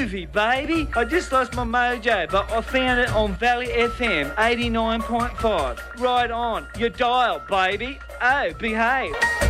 groovy, baby. I just lost my mojo, but I found it on Valley FM 89.5. Right on. Your dial, baby. Oh, behave.